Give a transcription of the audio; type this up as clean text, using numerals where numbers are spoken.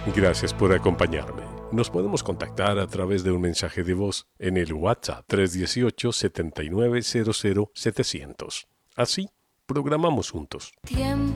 Gracias por acompañarme. Nos podemos contactar a través de un mensaje de voz en el WhatsApp 318-7900-700. Así, programamos juntos.